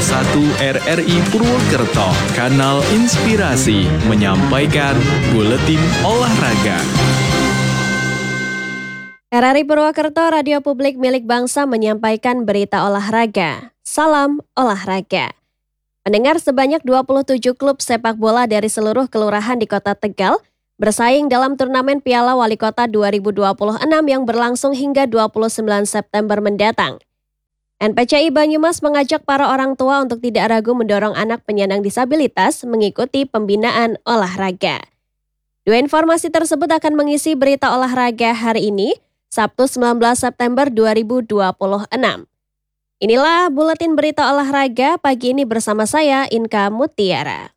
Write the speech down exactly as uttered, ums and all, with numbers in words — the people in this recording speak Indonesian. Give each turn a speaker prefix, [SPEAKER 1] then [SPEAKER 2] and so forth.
[SPEAKER 1] satu R R I Purwokerto, Kanal Inspirasi, menyampaikan Buletin Olahraga.
[SPEAKER 2] R R I Purwokerto, radio publik milik bangsa menyampaikan berita olahraga. Salam olahraga. Pendengar, sebanyak dua puluh tujuh klub sepak bola dari seluruh kelurahan di Kota Tegal bersaing dalam turnamen Piala Wali Kota dua ribu dua puluh enam yang berlangsung hingga dua puluh sembilan September mendatang. N P C I Banyumas mengajak para orang tua untuk tidak ragu mendorong anak penyandang disabilitas mengikuti pembinaan olahraga. Dua informasi tersebut akan mengisi berita olahraga hari ini, Sabtu sembilan belas September dua ribu dua puluh enam. Inilah Buletin Berita Olahraga pagi ini bersama saya, Inka Mutiara.